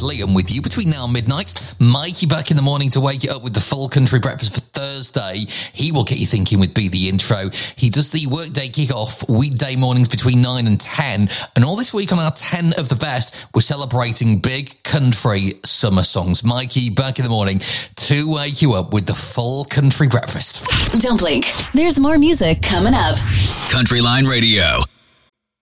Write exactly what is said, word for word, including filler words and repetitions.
Liam with you between now and midnight. Mikey back in the morning to wake you up with the full country breakfast for Thursday. He will get you thinking with Be The Intro. He does the workday kick-off weekday mornings between nine and ten. And all this week on our ten of the best, we're celebrating big country summer songs. Mikey back in the morning to wake you up with the full country breakfast. Don't blink. There's more music coming up. Country Line Radio.